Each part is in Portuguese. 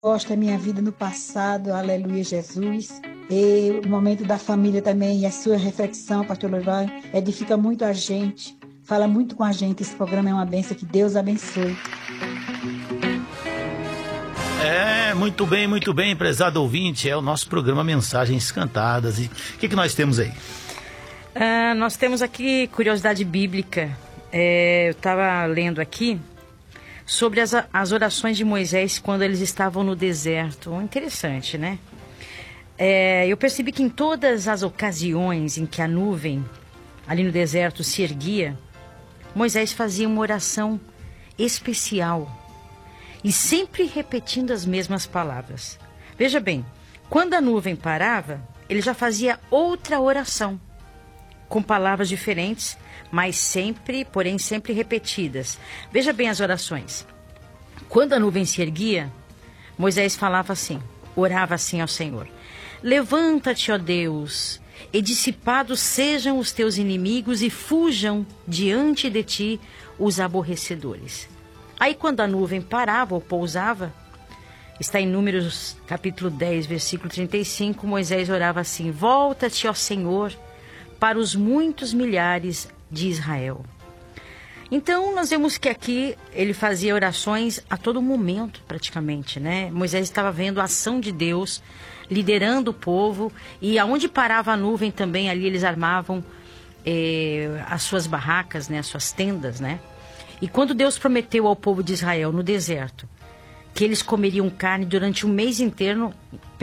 Gosto da minha vida no passado, aleluia, Jesus. E o momento da família também, e a sua reflexão, pastor Lourival, edifica muito a gente, fala muito com a gente. Esse programa é uma bênção, que Deus abençoe. Muito bem, prezado ouvinte, é o nosso programa Mensagens Cantadas. E o que nós temos aí? Nós temos aqui curiosidade bíblica. Eu estava lendo aqui sobre as orações de Moisés quando eles estavam no deserto. Interessante, né? Eu percebi que em todas as ocasiões em que a nuvem ali no deserto se erguia, Moisés fazia uma oração especial e sempre repetindo as mesmas palavras. Veja bem, quando a nuvem parava, ele já fazia outra oração, com palavras diferentes, mas sempre repetidas. Veja bem as orações. Quando a nuvem se erguia, Moisés falava assim, orava assim ao Senhor: levanta-te, ó Deus, e dissipados sejam os teus inimigos e fujam diante de ti os aborrecedores. Aí quando a nuvem parava ou pousava, está em Números capítulo 10, versículo 35, Moisés orava assim: volta-te, ó Senhor, para os muitos milhares de Israel. Então nós vemos que aqui ele fazia orações a todo momento praticamente, né? Moisés estava vendo a ação de Deus, liderando o povo, e aonde parava a nuvem também, ali eles armavam as suas barracas, né? As suas tendas, né? E quando Deus prometeu ao povo de Israel no deserto que eles comeriam carne durante um mês inteiro,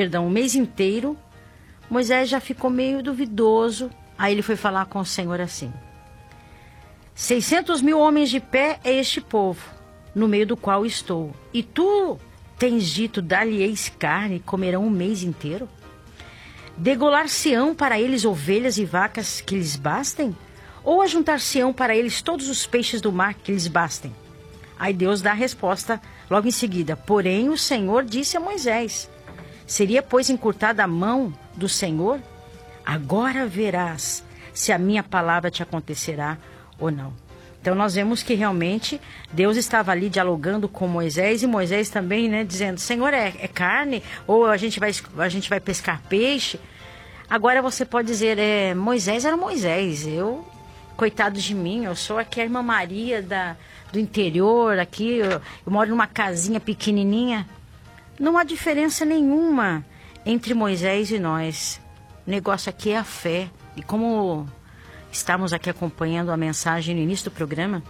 Moisés já ficou meio duvidoso. Aí ele foi falar com o Senhor assim: 600 mil homens de pé é este povo, no meio do qual estou. E tu tens dito: dar-lhe-eis carne e comerão um mês inteiro? Degolar-se-ão para eles ovelhas e vacas que lhes bastem? Ou ajuntar-se-ão para eles todos os peixes do mar que lhes bastem? Aí Deus dá a resposta logo em seguida: porém o Senhor disse a Moisés: seria, pois, encurtada a mão do Senhor? Agora verás se a minha palavra te acontecerá ou não. Então nós vemos que realmente Deus estava ali dialogando com Moisés, e Moisés também, né, dizendo: Senhor, é carne? Ou a gente vai pescar peixe? Agora você pode dizer: Moisés era Moisés, coitado de mim, eu sou aqui a irmã Maria do interior, aqui eu moro numa casinha pequenininha. Não há diferença nenhuma entre Moisés e nós. O negócio aqui é a fé. E como estamos aqui acompanhando a mensagem no início do programa,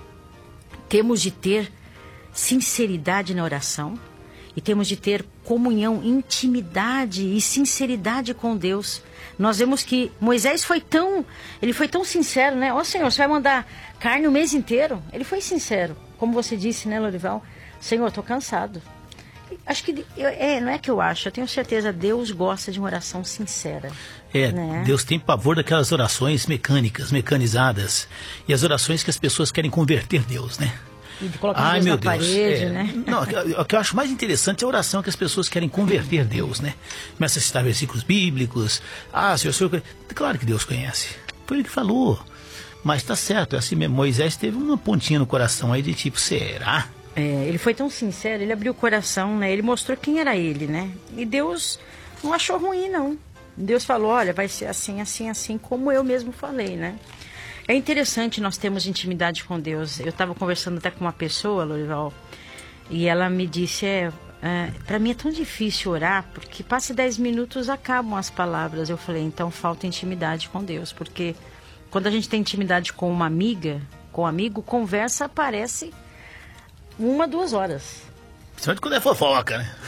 temos de ter sinceridade na oração e temos de ter comunhão, intimidade e sinceridade com Deus. Nós vemos que Moisés foi tão sincero, né? Ó Senhor, você vai mandar carne o mês inteiro? Ele foi sincero. Como você disse, né, Lourival? Senhor, estou cansado. Acho que, não é que eu acho, eu tenho certeza, Deus gosta de uma oração sincera. Né? Deus tem pavor daquelas orações mecanizadas, e as orações que as pessoas querem converter Deus, né? E de colocar Deus na parede, né? Não, o que eu acho mais interessante é a oração que as pessoas querem converter Deus, né? Começa a citar versículos bíblicos. Senhor, claro que Deus conhece. Foi ele que falou. Mas tá certo, é assim mesmo. Moisés teve uma pontinha no coração aí de tipo: será? Ele foi tão sincero, ele abriu o coração, né? Ele mostrou quem era ele, né? E Deus não achou ruim, não. Deus falou: olha, vai ser assim, assim, assim, como eu mesmo falei, né? É interessante nós termos intimidade com Deus. Eu estava conversando até com uma pessoa, Lourival, e ela me disse: para mim é tão difícil orar, porque passa 10 minutos, acabam as palavras. Eu falei: então falta intimidade com Deus, porque quando a gente tem intimidade com uma amiga, com um amigo, conversa parece 1, 2 horas. Principalmente quando é fofoca, né?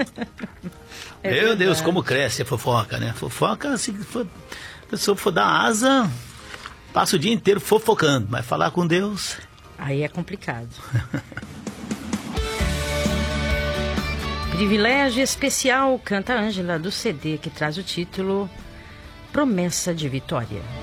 Meu Deus, como cresce a fofoca, né? Fofoca, se a pessoa for dar asa, passa o dia inteiro fofocando, mas falar com Deus... aí é complicado. Privilégio especial, canta Ângela, do CD, que traz o título Promessa de Vitória.